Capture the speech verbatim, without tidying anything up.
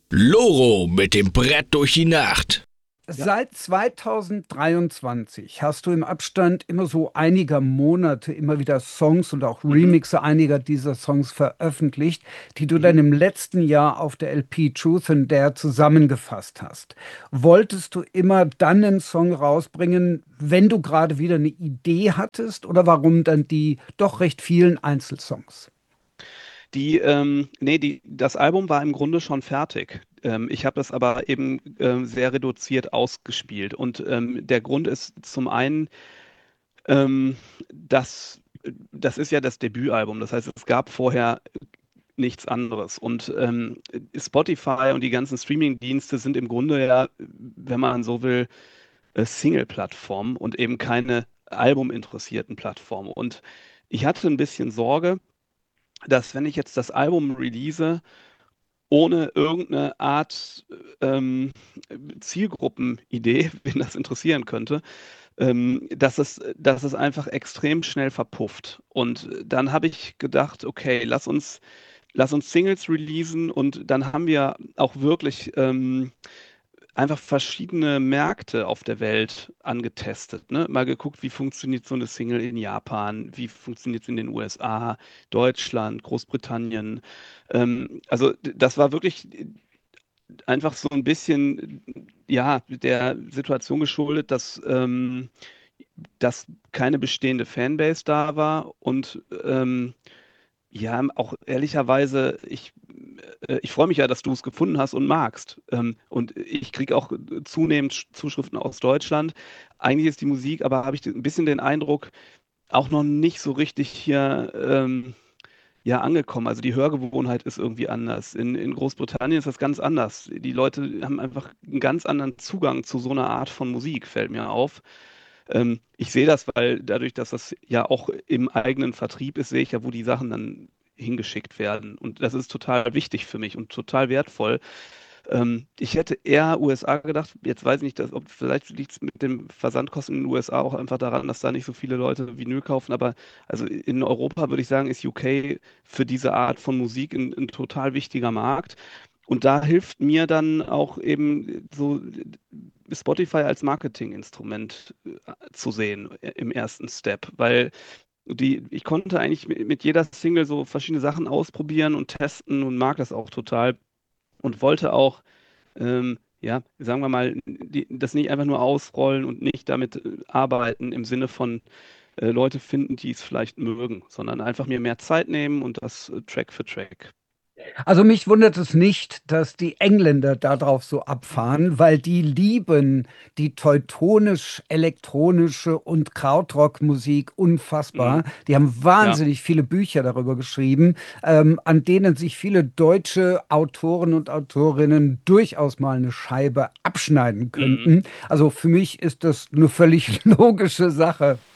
Loro mit dem Brett durch die Nacht. Ja. Seit zweitausenddreiundzwanzig hast du im Abstand immer so einiger Monate immer wieder Songs und auch Mhm. Remixe einiger dieser Songs veröffentlicht, die du dann Mhm. im letzten Jahr auf der L P Truth and Dare zusammengefasst hast. Wolltest du immer dann einen Song rausbringen, wenn du gerade wieder eine Idee hattest, oder warum dann die doch recht vielen Einzelsongs? Die, ähm, nee, die, das Album war im Grunde schon fertig. Ähm, ich habe das aber eben ähm, sehr reduziert ausgespielt. Und ähm, der Grund ist zum einen, ähm, dass das ist ja das Debütalbum. Das heißt, es gab vorher nichts anderes. Und ähm, Spotify und die ganzen Streaming-Dienste sind im Grunde ja, wenn man so will, äh, Single-Plattformen und eben keine albuminteressierten Plattformen. Und ich hatte ein bisschen Sorge, dass wenn ich jetzt das Album release, ohne irgendeine Art ähm, Zielgruppenidee, wen das interessieren könnte, ähm, dass es, dass es einfach extrem schnell verpufft. Und dann habe ich gedacht, okay, lass uns, lass uns Singles releasen und dann haben wir auch wirklich ähm, einfach verschiedene Märkte auf der Welt angetestet, ne? Mal geguckt, wie funktioniert so eine Single in Japan, wie funktioniert es in den U S A, Deutschland, Großbritannien. Ähm, also d- das war wirklich einfach so ein bisschen, ja, der Situation geschuldet, dass, ähm, dass keine bestehende Fanbase da war und ähm, ja, auch ehrlicherweise, ich, äh, ich freue mich ja, dass du es gefunden hast und magst. Ähm, und ich kriege auch zunehmend Sch- Zuschriften aus Deutschland. Eigentlich ist die Musik, aber habe ich ein bisschen den Eindruck, auch noch nicht so richtig hier ähm, ja, angekommen. Also die Hörgewohnheit ist irgendwie anders. In, in Großbritannien ist das ganz anders. Die Leute haben einfach einen ganz anderen Zugang zu so einer Art von Musik, fällt mir auf. Ähm, ich sehe das, weil dadurch, dass das ja auch im eigenen Vertrieb ist, sehe ich ja, wo die Sachen dann hingeschickt werden. Und das ist total wichtig für mich und total wertvoll. Ähm, ich hätte eher U S A gedacht, jetzt weiß ich nicht, dass, ob vielleicht liegt es mit den Versandkosten in den U S A auch einfach daran, dass da nicht so viele Leute Vinyl kaufen, aber also in Europa würde ich sagen, ist U K für diese Art von Musik ein, ein total wichtiger Markt. Und da hilft mir dann auch eben so Spotify als Marketinginstrument äh, zu sehen äh, im ersten Step, weil die, ich konnte eigentlich mit, mit jeder Single so verschiedene Sachen ausprobieren und testen und mag das auch total und wollte auch, ähm, ja, sagen wir mal, die, das nicht einfach nur ausrollen und nicht damit äh, arbeiten im Sinne von äh, Leute finden, die es vielleicht mögen, sondern einfach mir mehr Zeit nehmen und das äh, Track für Track. Also mich wundert es nicht, dass die Engländer darauf so abfahren, weil die lieben die teutonisch-elektronische und Krautrock-Musik Mhm. unfassbar. Die haben Ja. wahnsinnig viele Bücher darüber geschrieben, ähm, an denen sich viele deutsche Autoren und Autorinnen durchaus mal eine Scheibe abschneiden Mhm. könnten. Also für mich ist das eine völlig logische Sache.